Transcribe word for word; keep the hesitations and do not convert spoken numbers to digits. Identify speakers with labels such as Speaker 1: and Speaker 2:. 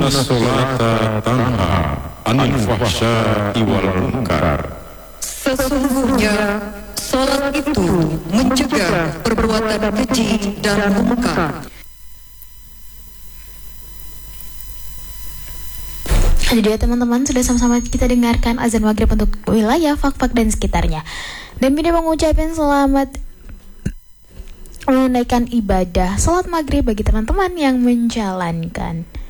Speaker 1: inna sholata tanha anil fahsya'i wal munkar.
Speaker 2: Sesungguhnya salat itu mencegah perbuatan keji dan mungkar.
Speaker 3: Jadi ya teman-teman, sudah sama-sama kita dengarkan azan maghrib untuk wilayah Fakfak dan sekitarnya. Dan Bunda mengucapkan selamat menunaikan ibadah salat maghrib bagi teman-teman yang menjalankan.